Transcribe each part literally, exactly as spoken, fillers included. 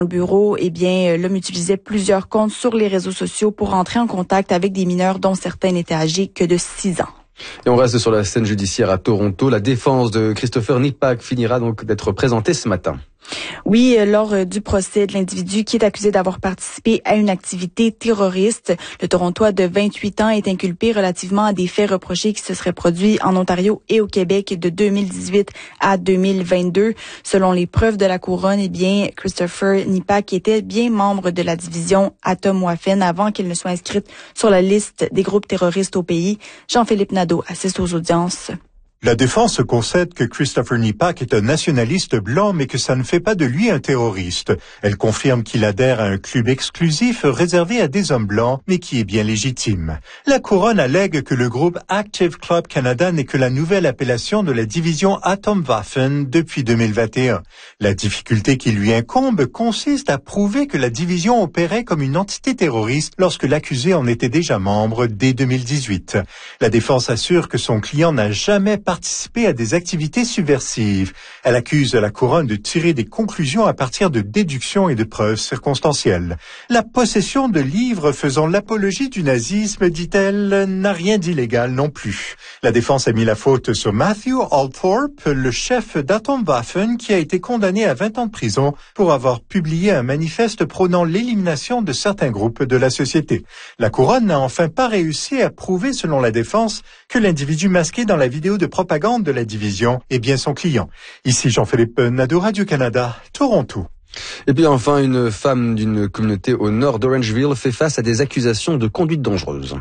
Le bureau, eh bien, l'homme utilisait plusieurs comptes sur les réseaux sociaux pour entrer en contact avec des mineurs dont certains n'étaient âgés que de six ans. Et on reste sur la scène judiciaire à Toronto. La défense de Christopher Nipak finira donc d'être présentée ce matin. Oui, lors du procès de l'individu qui est accusé d'avoir participé à une activité terroriste, le Torontois de vingt-huit ans est inculpé relativement à des faits reprochés qui se seraient produits en Ontario et au Québec de deux mille dix-huit à deux mille vingt-deux. Selon les preuves de la couronne, eh bien, Christopher Nipak était bien membre de la division Atomwaffen avant qu'il ne soit inscrit sur la liste des groupes terroristes au pays. Jean-Philippe Nadeau assiste aux audiences. La défense concède que Christopher Nipak est un nationaliste blanc, mais que ça ne fait pas de lui un terroriste. Elle confirme qu'il adhère à un club exclusif réservé à des hommes blancs, mais qui est bien légitime. La couronne allègue que le groupe Active Club Canada n'est que la nouvelle appellation de la division Atomwaffen depuis deux mille vingt et un. La difficulté qui lui incombe consiste à prouver que la division opérait comme une entité terroriste lorsque l'accusé en était déjà membre dès deux mille dix-huit. La défense assure que son client n'a jamais participer à des activités subversives. Elle accuse la couronne de tirer des conclusions à partir de déductions et de preuves circonstancielles. La possession de livres faisant l'apologie du nazisme, dit-elle, n'a rien d'illégal non plus. La défense a mis la faute sur Matthew Althorpe, le chef d'Atomwaffen, qui a été condamné à vingt ans de prison pour avoir publié un manifeste prônant l'élimination de certains groupes de la société. La couronne n'a enfin pas réussi à prouver, selon la défense, que l'individu masqué dans la vidéo de propagande de la division est bien son client. Ici Jean-Philippe Nadeau, Radio-Canada, Toronto. Et puis enfin, une femme d'une communauté au nord d'Orangeville fait face à des accusations de conduite dangereuse.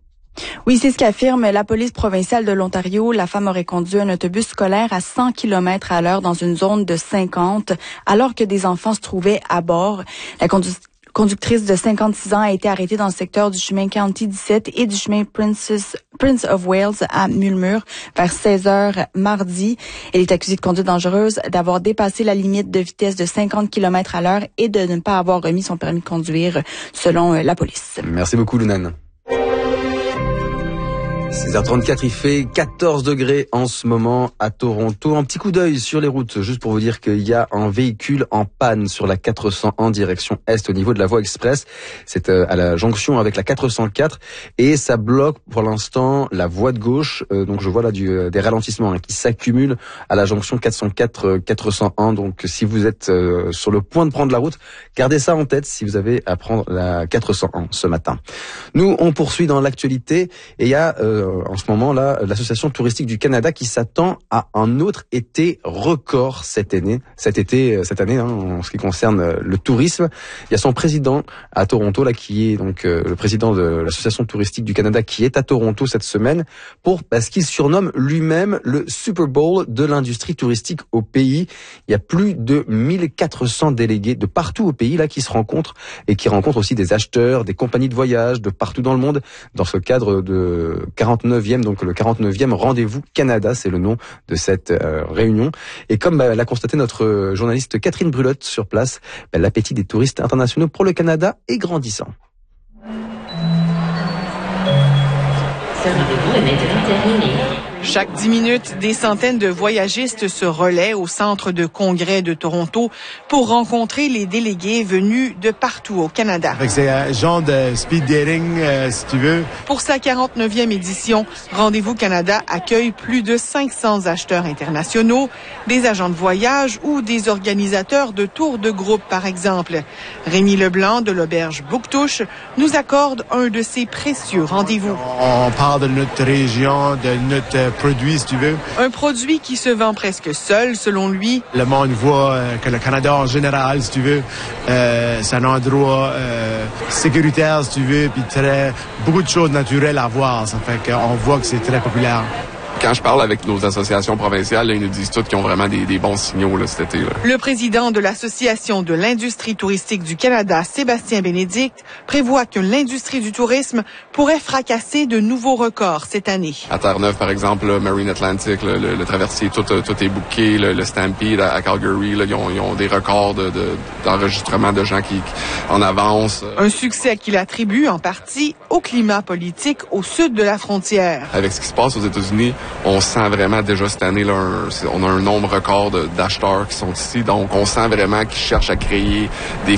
Oui, c'est ce qu'affirme la police provinciale de l'Ontario. La femme aurait conduit un autobus scolaire à cent kilomètres à l'heure dans une zone de cinquante, alors que des enfants se trouvaient à bord. La conduite conductrice de cinquante-six ans a été arrêtée dans le secteur du chemin County dix-sept et du chemin Princess, Prince of Wales à Mulmur vers seize heures mardi. Elle est accusée de conduite dangereuse, d'avoir dépassé la limite de vitesse de cinquante kilomètres à l'heure et de ne pas avoir remis son permis de conduire, selon la police. Merci beaucoup, Lunane. seize heures trente-quatre, il fait quatorze degrés en ce moment à Toronto. Un petit coup d'œil sur les routes, juste pour vous dire qu'il y a un véhicule en panne sur la quatre cent un direction est au niveau de la voie express. C'est à la jonction avec la quatre cent quatre et ça bloque pour l'instant la voie de gauche. Donc je vois là du, des ralentissements hein, qui s'accumulent à la jonction quatre cent quatre quatre cent un. Donc si vous êtes euh, sur le point de prendre la route, gardez ça en tête si vous avez à prendre la quatre cent un ce matin. Nous, on poursuit dans l'actualité et il y a euh, en ce moment-là, l'Association touristique du Canada qui s'attend à un autre été record cette année, cet été, cette année, hein, en ce qui concerne le tourisme. Il y a son président à Toronto, là, qui est donc euh, le président de l'Association touristique du Canada, qui est à Toronto cette semaine, pour parce qu'il surnomme lui-même le Super Bowl de l'industrie touristique au pays. Il y a plus de mille quatre cents délégués de partout au pays là qui se rencontrent et qui rencontrent aussi des acheteurs, des compagnies de voyage de partout dans le monde, dans ce cadre de quarante-neuvième, donc le quarante-neuvième Rendez-vous Canada, c'est le nom de cette euh, réunion. Et comme bah, l'a constaté notre journaliste Catherine Brulotte sur place, bah, l'appétit des touristes internationaux pour le Canada est grandissant. Ce rendez-vous est maintenant terminé. Chaque dix minutes, des centaines de voyagistes se relaient au centre de congrès de Toronto pour rencontrer les délégués venus de partout au Canada. C'est un genre de speed dating, euh, si tu veux. Pour sa quarante-neuvième édition, Rendez-vous Canada accueille plus de cinq cents acheteurs internationaux, des agents de voyage ou des organisateurs de tours de groupe, par exemple. Rémi Leblanc de l'auberge Bouctouche nous accorde un de ses précieux rendez-vous. On parle de notre région, de notre produit, si tu veux. Un produit qui se vend presque seul, selon lui. Le monde voit euh, que le Canada en général, si tu veux, euh, c'est un endroit euh, sécuritaire, si tu veux, puis très beaucoup de choses naturelles à voir. Ça fait qu'on voit que c'est très populaire. Quand je parle avec nos associations provinciales, là, ils nous disent tous qu'ils ont vraiment des, des bons signaux là, cet été. Là. Le président de l'Association de l'industrie touristique du Canada, Sébastien Bénédicte, prévoit que l'industrie du tourisme pourrait fracasser de nouveaux records cette année. À Terre-Neuve, par exemple, là, Marine Atlantic, là, le, le traversier, tout, tout est booké. Le, le Stampede à, à Calgary, là, ils, ont, ils ont des records de, de, d'enregistrement de gens qui, qui en avance. Un succès qu'il attribue en partie au climat politique au sud de la frontière. Avec ce qui se passe aux États-Unis, on sent vraiment déjà cette année, là, un, on a un nombre record de, d'acheteurs qui sont ici. Donc, on sent vraiment qu'ils cherchent à créer des